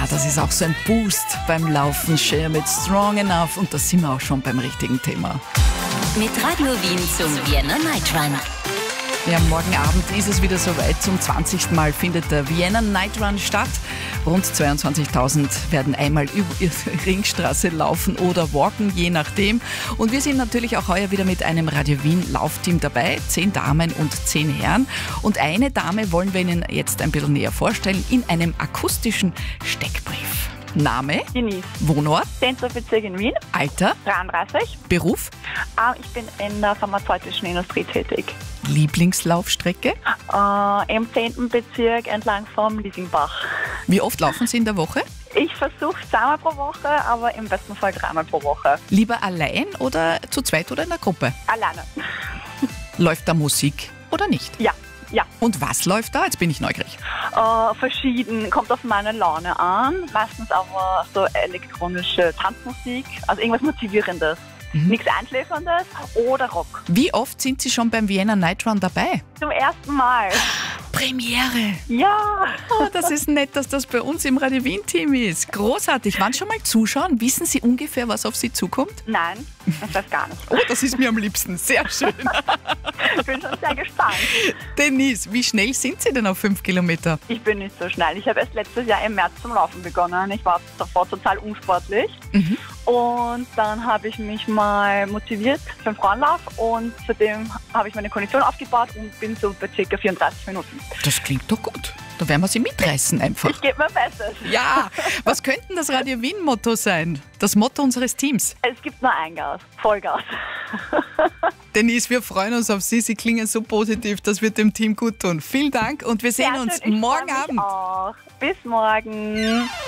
das ist auch so ein Boost beim Laufen. Share mit Strong Enough und da sind wir auch schon beim richtigen Thema. Mit Radio Wien zum Vienna Night Run. Ja, morgen Abend ist es wieder soweit. Zum 20. Mal findet der Vienna Night Run statt. Rund 22.000 werden einmal über die Ringstraße laufen oder walken, je nachdem. Und wir sind natürlich auch heuer wieder mit einem Radio Wien Laufteam dabei. 10 Damen und 10 Herren. Und eine Dame wollen wir Ihnen jetzt ein bisschen näher vorstellen in einem akustischen Steckbrief. Name? Denise. Wohnort? 10. Bezirk in Wien. Alter? 33. Beruf? Ich bin in der pharmazeutischen Industrie tätig. Lieblingslaufstrecke? Im 10. Bezirk entlang vom Liesingbach. Wie oft laufen Sie in der Woche? Ich versuche es 2-mal pro Woche, aber im besten Fall 3-mal pro Woche. Lieber allein oder zu zweit oder in der Gruppe? Alleine. Läuft da Musik oder nicht? Ja. Und was läuft da? Jetzt bin ich neugierig. Verschieden. Kommt auf meine Laune an. Meistens aber so elektronische Tanzmusik. Also irgendwas Motivierendes. Nichts Einschläferndes oder Rock. Wie oft sind Sie schon beim Vienna Night Run dabei? Zum ersten Mal. Premiere. Ja. Oh, das ist nett, dass das bei uns im Radio Wien Team ist. Großartig. Wann schon mal zuschauen? Wissen Sie ungefähr, was auf Sie zukommt? Nein, ich weiß gar nicht. Oh, das ist mir am liebsten. Sehr schön. Ich bin schon sehr gespannt. Denise, wie schnell sind Sie denn auf 5 Kilometer? Ich bin nicht so schnell. Ich habe erst letztes Jahr im März zum Laufen begonnen. Ich war davor total unsportlich. Und dann habe ich mich mal motiviert für den Frauenlauf und seitdem habe ich meine Kondition aufgebaut und bin so bei ca. 34 Minuten. Das klingt doch gut. Da werden wir Sie mitreißen einfach. Ich gebe mein Bestes. Ja, was könnte das Radio Wien Motto sein? Das Motto unseres Teams? Es gibt nur ein Gas, Vollgas. Denise, wir freuen uns auf Sie. Sie klingen so positiv, das wird dem Team gut tun. Vielen Dank und wir sehen uns morgen Abend. Auch. Bis morgen.